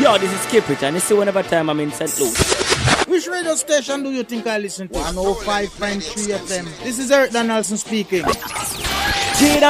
Yo, this is Skip It, and you see whenever time I'm in St. Louis. Which radio station do you think I listen to? 105.3 FM. This is Eric Donaldson speaking.